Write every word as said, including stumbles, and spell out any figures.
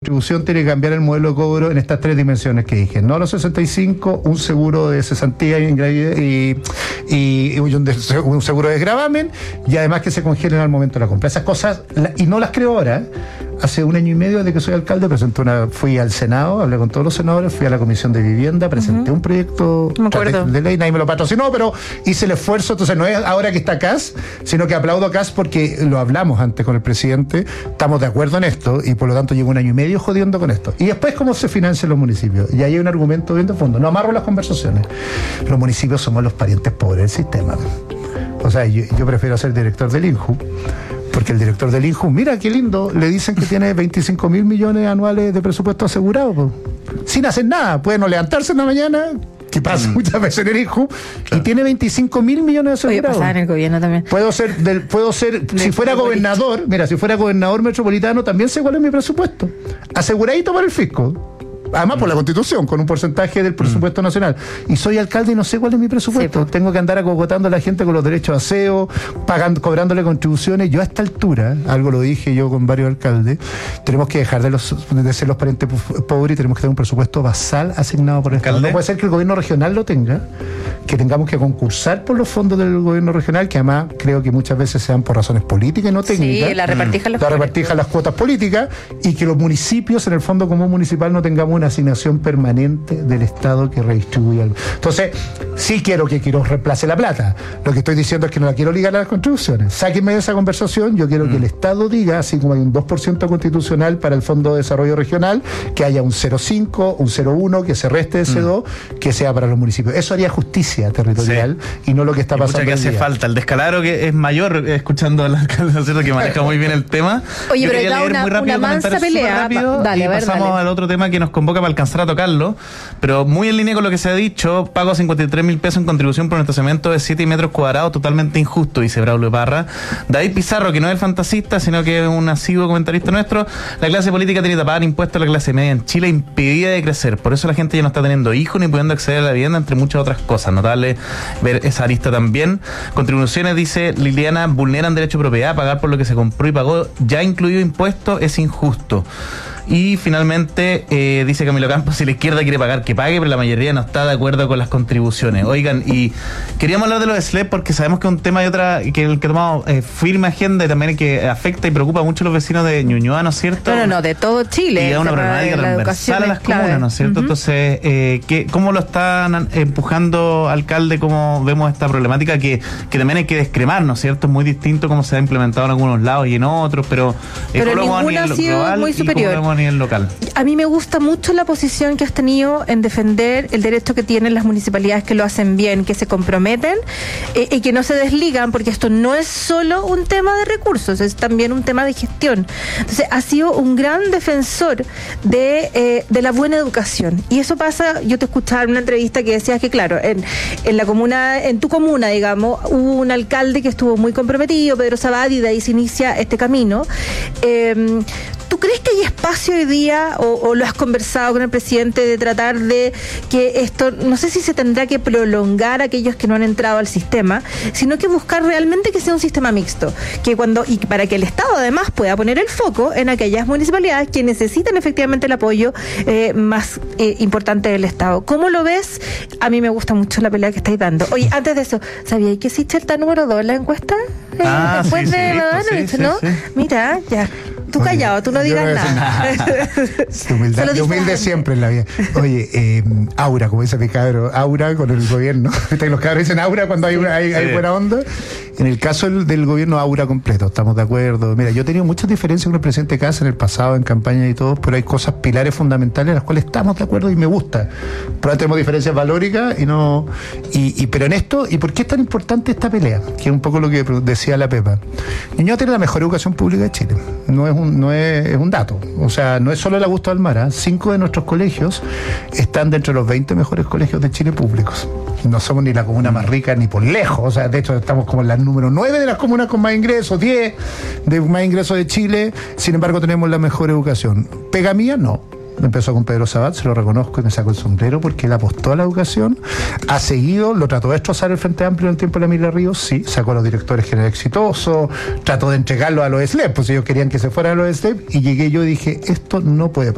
contribución tiene que cambiar el modelo de cobro en estas tres dimensiones que dije. No a los sesenta y cinco, un seguro de cesantía y, y, y, y un, de, un seguro de desgravamen, y además que se congelen al momento de la compra. Esas cosas, la, y no las creo ahora. Hace un año y medio desde que soy alcalde, presenté una, fui al Senado, hablé con todos los senadores, fui a la Comisión de Vivienda, presenté uh-huh. un proyecto de, de ley, nadie me lo patrocinó, pero hice el esfuerzo. Entonces no es ahora que está C A S, sino que aplaudo a C A S porque lo hablamos antes con el presidente, estamos de acuerdo en esto y por lo tanto llevo un año y medio jodiendo con esto. Y después cómo se financian los municipios. Y ahí hay un argumento bien de fondo. No amarro las conversaciones. Los municipios somos los parientes pobres del sistema. O sea, yo, yo prefiero ser director del INJU. Porque el director del INJU, mira qué lindo, le dicen que tiene veinticinco mil millones anuales de presupuesto asegurado, po, sin hacer nada. Puede no levantarse en la mañana, que pasa mm. muchas veces en el INJU, claro. y tiene veinticinco mil millones asegurados. Oye, pasaba en el gobierno también. Puedo ser, del, puedo ser si fuera gobernador, mira, si fuera gobernador metropolitano, también sé cuál es mi presupuesto. Aseguradito para el fisco. Además por la Constitución, con un porcentaje del presupuesto mm. nacional. Y soy alcalde y no sé cuál es mi presupuesto. Sí, pues. Tengo que andar acogotando a la gente con los derechos de aseo, pagando, cobrándole contribuciones. Yo a esta altura, algo lo dije yo con varios alcaldes, tenemos que dejar de, los, de ser los parientes pobres y tenemos que tener un presupuesto basal asignado por el Estado. No puede ser que el gobierno regional lo tenga, que tengamos que concursar por los fondos del gobierno regional, que además creo que muchas veces se dan por razones políticas y no técnicas. Sí, la repartija, mm. la repartija las cuotas políticas, y que los municipios en el fondo común municipal no tengamos una asignación permanente del Estado que redistribuya. Entonces, sí quiero que Quirós reemplace la plata. Lo que estoy diciendo es que no la quiero ligar a las contribuciones. Sáquenme de esa conversación. Yo quiero mm. que el Estado diga, así como hay un dos por ciento constitucional para el Fondo de Desarrollo Regional, que haya un cero coma cinco, un cero coma uno, que se reste de ese mm. dos, que sea para los municipios. Eso haría justicia territorial sí. y no lo que está y pasando. Mucha que hace día. falta. El descalabro que es mayor, escuchando al alcalde, ¿cierto? Que maneja muy bien el tema. Oye, yo pero da una, muy rápido, una mansa pelea. Rápido, dale, y a ver, pasamos dale. al otro tema que nos convoca para alcanzar a tocarlo, pero muy en línea con lo que se ha dicho. Pago cincuenta y tres mil pesos en contribución por un estacionamiento de siete metros cuadrados, totalmente injusto, dice Braulio Parra. David Pizarro, que no es el fantasista, sino que es un asiduo comentarista nuestro. La clase política tiene que pagar impuestos a la clase media en Chile, impedida de crecer. Por eso la gente ya no está teniendo hijos ni pudiendo acceder a la vivienda, entre muchas otras cosas. Notable ver esa arista también. Contribuciones, dice Liliana, vulneran derecho de propiedad. Pagar por lo que se compró y pagó, ya incluido impuestos, es injusto. Y finalmente, eh, dice Camilo Campos, si la izquierda quiere pagar, que pague, pero la mayoría no está de acuerdo con las contribuciones. Oigan, y queríamos hablar de los S L E P porque sabemos que es un tema y otra que el que ha tomado eh, firme agenda y también que afecta y preocupa mucho a los vecinos de Ñuñoa, ¿no es cierto? No, no, no, de todo Chile. Y es una problemática transversal a las comunas, ¿no es cierto? Uh-huh. Entonces, eh, ¿qué, ¿cómo lo están empujando, alcalde? ¿Cómo vemos esta problemática que, que también hay que descremar, ¿no es cierto? Es muy distinto cómo se ha implementado en algunos lados y en otros, pero... Pero ninguna ha sido muy superior. Local. A mí me gusta mucho la posición que has tenido en defender el derecho que tienen las municipalidades que lo hacen bien, que se comprometen eh, y que no se desligan, porque esto no es solo un tema de recursos, es también un tema de gestión. Entonces, ha sido un gran defensor de, eh, de la buena educación. Y eso pasa, yo te escuchaba en una entrevista que decías que, claro, en, en la comuna, en tu comuna, digamos, hubo un alcalde que estuvo muy comprometido, Pedro Sabad, y de ahí se inicia este camino. Eh, ¿Tú crees que hay espacio hoy día, o, o lo has conversado con el presidente, de tratar de que esto, no sé si se tendrá que prolongar a aquellos que no han entrado al sistema, sino que buscar realmente que sea un sistema mixto, que cuando y para que el Estado además pueda poner el foco en aquellas municipalidades que necesitan efectivamente el apoyo eh, más eh, importante del Estado? ¿Cómo lo ves? A mí me gusta mucho la pelea que estáis dando. Oye, antes de eso, ¿sabíais que Sichel está número dos en la encuesta? Eh, ah, después sí, de sí, sí, ¿no? Sí, sí. Mira, ya. Tú callado, tú no digas no nada. nada. Humildad, de humilde siempre en la vida. Oye, eh, aura, como dice mi cabro, aura con el gobierno. Los cabros dicen aura cuando hay, una, hay, hay buena onda. En el caso del, del gobierno, aura completo, estamos de acuerdo. Mira, yo he tenido muchas diferencias con el presidente Kast en el pasado, en campaña y todo, pero hay cosas, pilares fundamentales en las cuales estamos de acuerdo y me gusta. Pero tenemos diferencias valóricas y no... Y, y, pero en esto, ¿y por qué es tan importante esta pelea? Que es un poco lo que decía la Pepa. Ñuñoa tiene la mejor educación pública de Chile. No es un, no es, es un dato. O sea, no es solo el Augusto Almara. Cinco de nuestros colegios están dentro de los veinte mejores colegios de Chile públicos. No somos ni la comuna más rica ni por lejos. O sea, de hecho estamos como en la número nueve de las comunas con más ingresos, diez de más ingresos de Chile. Sin embargo, tenemos la mejor educación. ¿Pega mía? No. Empezó con Pedro Sabad, se lo reconozco y me sacó el sombrero porque él apostó a la educación, ha seguido, lo trató de destrozar el Frente Amplio en el tiempo de la Emilia Ríos, sí, sacó a los directores generales exitosos, trató de entregarlo a los S L E P, pues ellos querían que se fueran a los S L E P, y llegué yo y dije, esto no puede pasar.